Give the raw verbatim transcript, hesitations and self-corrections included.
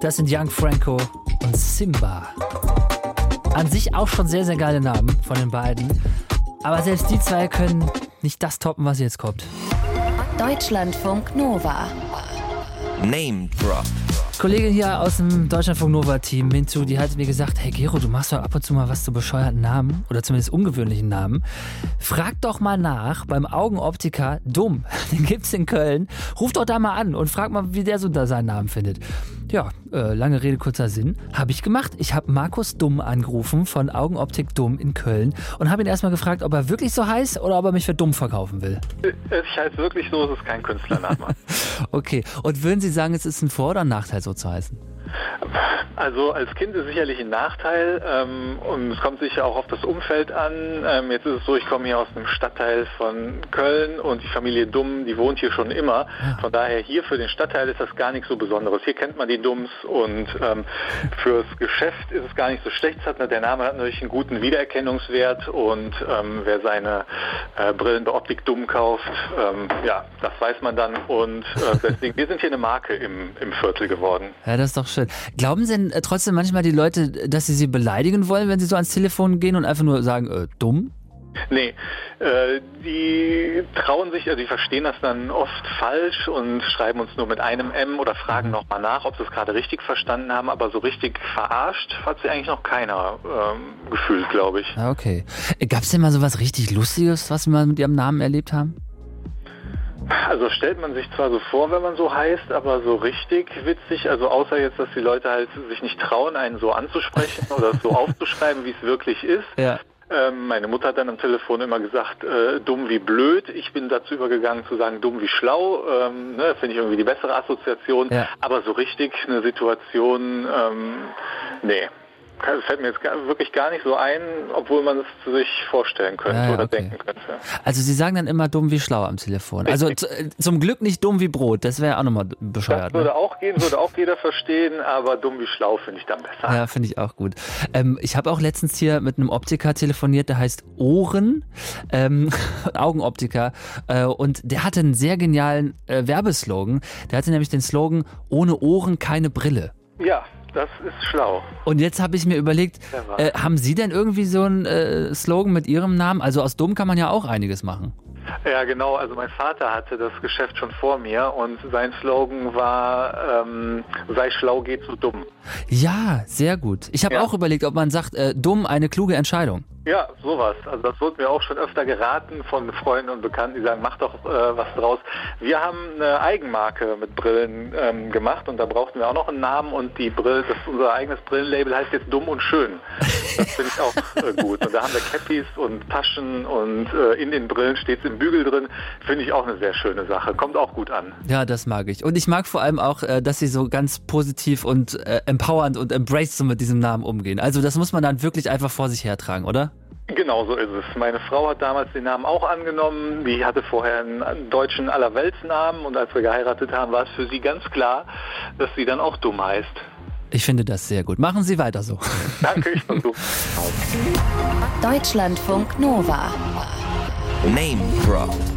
Das sind Young Franco und Simba. An sich auch schon sehr, sehr geile Namen von den beiden. Aber selbst die zwei können nicht das toppen, was jetzt kommt. Deutschlandfunk Nova. Name Drop. Kollegin hier aus dem Deutschlandfunk Nova-Team, Mintu, die hat mir gesagt, hey Gero, du machst doch ab und zu mal was zu bescheuerten Namen oder zumindest ungewöhnlichen Namen. Frag doch mal nach beim Augenoptiker Dumm, den gibt's in Köln. Ruf doch da mal an und frag mal, wie der so da seinen Namen findet. Ja, äh, lange Rede, kurzer Sinn, habe ich gemacht. Ich habe Markus Dumm angerufen von Augenoptik Dumm in Köln und habe ihn erstmal gefragt, ob er wirklich so heißt oder ob er mich für dumm verkaufen will. Ich heiße wirklich so, es ist kein Künstlername. Okay, und würden Sie sagen, es ist ein Vor- oder ein Nachteil, so zu heißen? Also als Kind ist sicherlich ein Nachteil ähm, und es kommt sicher auch auf das Umfeld an. Ähm, jetzt ist es so, ich komme hier aus einem Stadtteil von Köln und die Familie Dumm, die wohnt hier schon immer. Von daher hier für den Stadtteil ist das gar nichts so Besonderes. Hier kennt man die Dumms und ähm, fürs Geschäft ist es gar nicht so schlecht. Es hat, der Name hat natürlich einen guten Wiedererkennungswert und ähm, wer seine äh, Brillen bei Optik Dumm kauft, ähm, ja, das weiß man dann und äh, deswegen, wir sind hier eine Marke im, im Viertel geworden. Ja, das ist doch schön. Glauben Sie denn äh, trotzdem manchmal die Leute, dass Sie sie beleidigen wollen, wenn Sie so ans Telefon gehen und einfach nur sagen, äh, dumm? Nee, äh, die trauen sich, also die verstehen das dann oft falsch und schreiben uns nur mit einem M oder fragen Mhm. nochmal nach, ob sie es gerade richtig verstanden haben, aber so richtig verarscht hat sie eigentlich noch keiner ähm, gefühlt, glaube ich. Ah, okay. Gab es denn mal so was richtig Lustiges, was Sie mal mit Ihrem Namen erlebt haben? Also stellt man sich zwar so vor, wenn man so heißt, aber so richtig witzig, also außer jetzt, dass die Leute halt sich nicht trauen, einen so anzusprechen oder so aufzuschreiben, wie es wirklich ist. Ja. Ähm, meine Mutter hat dann am Telefon immer gesagt, äh, dumm wie blöd. Ich bin dazu übergegangen zu sagen, dumm wie schlau. Ähm, ne, finde ich irgendwie die bessere Assoziation. Ja. Aber so richtig eine Situation, ähm, nee. Das fällt mir jetzt gar, wirklich gar nicht so ein, obwohl man es sich vorstellen könnte Ja, ja, oder okay. denken könnte. Also Sie sagen dann immer dumm wie schlau am Telefon. Also z- zum Glück nicht dumm wie Brot, das wäre auch nochmal bescheuert. Das würde Ne? auch gehen, würde auch jeder verstehen, aber dumm wie schlau finde ich dann besser. Ja, finde ich auch gut. Ähm, ich habe auch letztens hier mit einem Optiker telefoniert, der heißt Ohren, ähm, Augenoptiker, äh, und der hatte einen sehr genialen äh, Werbeslogan. Der hatte nämlich den Slogan, ohne Ohren keine Brille. Ja, das ist schlau. Und jetzt habe ich mir überlegt, äh, haben Sie denn irgendwie so einen äh, Slogan mit Ihrem Namen? Also aus dumm kann man ja auch einiges machen. Ja, genau. Also mein Vater hatte das Geschäft schon vor mir und sein Slogan war, ähm, sei schlau, geh zu dumm. Ja, sehr gut. Ich habe Ja. auch überlegt, ob man sagt, äh, dumm, eine kluge Entscheidung. Ja, sowas. Also das wurde mir auch schon öfter geraten von Freunden und Bekannten, die sagen, mach doch äh, was draus. Wir haben eine Eigenmarke mit Brillen ähm, gemacht und da brauchten wir auch noch einen Namen und die Brille, das unser eigenes Brillenlabel heißt jetzt Dumm und Schön. Das finde ich auch äh, gut. Und da haben wir Cappies und Taschen und äh, in den Brillen steht es im Bügel drin. Finde ich auch eine sehr schöne Sache. Kommt auch gut an. Ja, das mag ich. Und ich mag vor allem auch, äh, dass sie so ganz positiv und äh, empowernd und embraced so mit diesem Namen umgehen. Also das muss man dann wirklich einfach vor sich hertragen, oder? Genau so ist es. Meine Frau hat damals den Namen auch angenommen. Die hatte vorher einen deutschen Allerweltsnamen und als wir geheiratet haben, war es für sie ganz klar, dass sie dann auch Dumm heißt. Ich finde das sehr gut. Machen Sie weiter so. Danke, ich versuche. Deutschlandfunk Nova. Name Drop.